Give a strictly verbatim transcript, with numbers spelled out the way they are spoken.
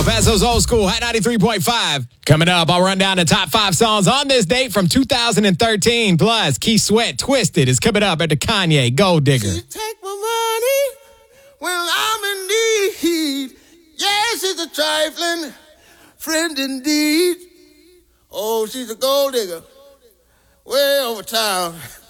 Paso's Old School, Hot ninety-three point five. Coming up, I'll run down the top five songs on this date from two thousand thirteen. Plus, Keith Sweat, Twisted is coming up at the Kanye Gold Digger. She take my money when I'm in need. Yes, she's a trifling friend indeed. Oh, she's a gold digger way over town.